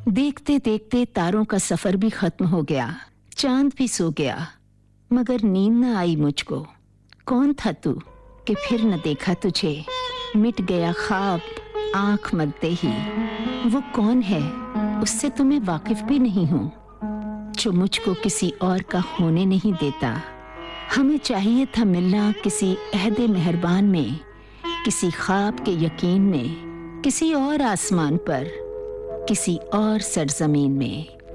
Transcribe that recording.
देखते देखते तारों का सफर भी खत्म हो गया, चांद भी सो गया, मगर नींद न आई मुझको। कौन था तू कि फिर न देखा तुझे, मिट गया ख्वाब आंख मलते ही। वो कौन है उससे तो मैं वाकिफ भी नहीं हूँ, जो मुझको किसी और का होने नहीं देता। हमें चाहिए था मिलना किसी अहदे मेहरबान में, किसी ख्वाब के यकीन में, किसी और आसमान पर, किसी और सरजमीन में।